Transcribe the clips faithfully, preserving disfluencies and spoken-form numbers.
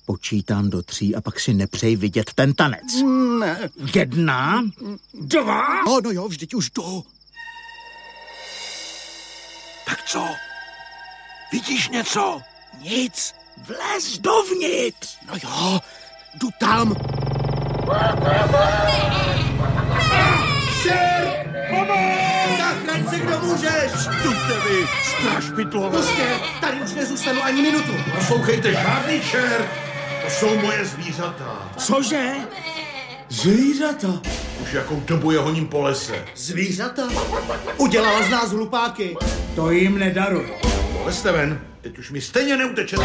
Počítám do tří a pak si nepřej vidět ten tanec. Ne. Jedna, dva. No, no jo, vždyť už jdu. Tak co? Vidíš něco? Nic. Vlez dovnitř. No jo, jdu tam. Šer! Pomoc! Zachraň se, kdo můžeš! Jděte vy, strašpytlové. Prostě, tady už nezůstanu ani minutu. Poslouchejte, žádný šer. To jsou moje zvířata. Cože? Zvířata? Už jakou dobu je honím po lese. Zvířata? Udělala z nás hlupáky. To jim nedaruj. Lezte ven, teď už mi stejně neutečete.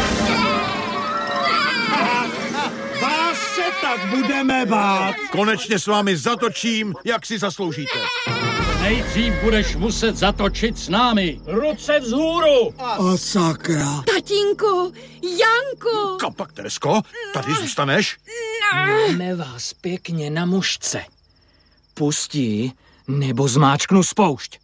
Vás se tak budeme bát. Konečně s vámi zatočím, jak si zasloužíte. Nejdřív budeš muset zatočit s námi. Ruce vzhůru! O sakra. Tatínku, Janku! Kam pak, Teresko? Tady zůstaneš? Máme vás pěkně na mužce. Pustí, nebo zmáčknu spoušť.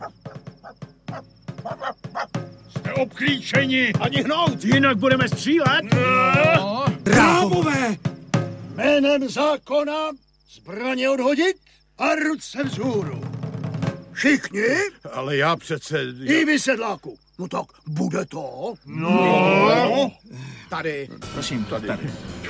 Jste obklíčeni! Ani hnout, jinak budeme střílet. No. Drábové! Jménem zákona zbraně odhodit a ruce vzhůru. Všichni? Ale já přece... I vy, sedláku. No tak bude to? No. Tady. Prosím, tady. tady.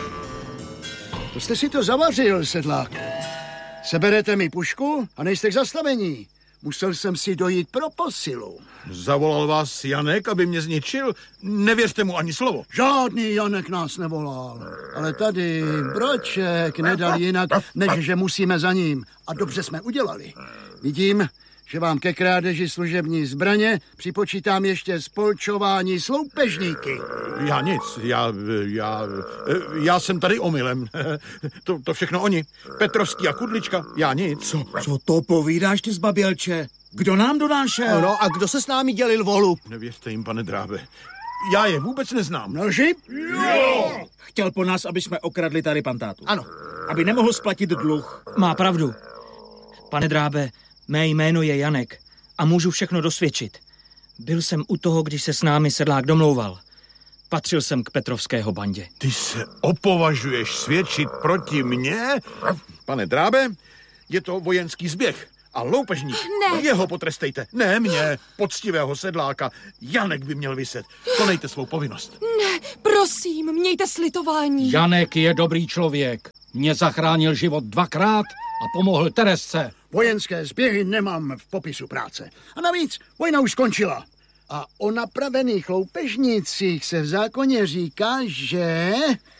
To jste si to zavařil, sedlák. Seberete mi pušku a nejste k zastavení. Musel jsem si dojít pro posilu. Zavolal vás Janek, aby mě zničil? Nevěřte mu ani slovo. Žádný Janek nás nevolal. Ale tady Broček nedal jinak, než že musíme za ním. A dobře jsme udělali. Vidím, že vám ke krádeži služební zbraně připočítám ještě spolčování s loupežníky. Já nic, já, já, já jsem tady omylem. To, to všechno oni. Petrovský a Kudlička, já nic. Co, co to povídáš ty zbabělče? Kdo nám donášel? No a kdo se s námi dělil volu? Nevěřte jim, pane Drábe. Já je vůbec neznám. Noži? Jo! Chtěl po nás, aby jsme okradli tady pantátu. Ano. Aby nemohl splatit dluh. Má pravdu. Pane Drábe, mé jméno je Janek a můžu všechno dosvědčit. Byl jsem u toho, když se s námi sedlák domlouval. Patřil jsem k Petrovského bandě. Ty se opovažuješ svědčit proti mně? Pane Drábe, je to vojenský zběh. A loupežník, Ne. jeho potrestejte. Ne mě, poctivého sedláka. Janek by měl viset. Konejte svou povinnost. Ne, prosím, mějte slitování. Janek je dobrý člověk. Mě zachránil život dvakrát a pomohl Teresce. Vojenské zběhy nemám v popisu práce. A navíc, vojna už skončila. A o napravených loupežnicích se v zákoně říká, že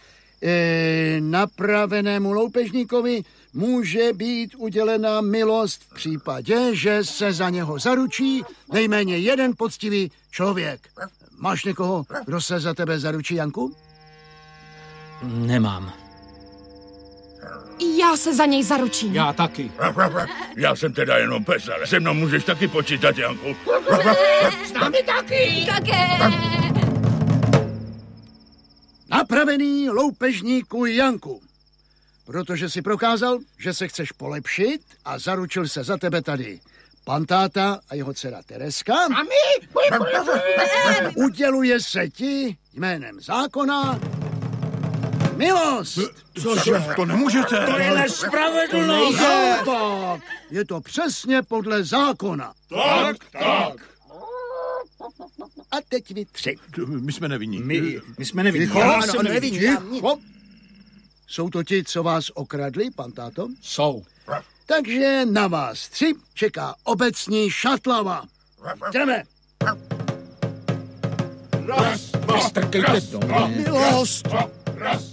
e, napravenému loupežníkovi může být udělena milost v případě, že se za něho zaručí nejméně jeden poctivý člověk. Máš někoho, kdo se za tebe zaručí, Janku? Nemám. Já se za něj zaručím. Já taky. Já jsem teda jenom pes, ale se mnou můžeš taky počítat, Janku. S námi taky. Také. Napravený loupežníku Janku. Protože si prokázal, že se chceš polepšit a zaručil se za tebe tady pantáta a jeho dcera Tereska. A my? Uděluje se ti jménem zákona milost. Cože? To nemůžete. To je nespravedlnost. Tak, je to přesně podle zákona. Tak, tak. A teď vy tři. My jsme nevinní. My, my jsme nevinní. Ticho, Já ano, jsem nevinný. ticho. Jsou to ti, co vás okradli, pantáto? Jsou. Takže na vás tři čeká obecní šatlava. Jdeme. Raz, dva, Strkejte to. Milost. raz,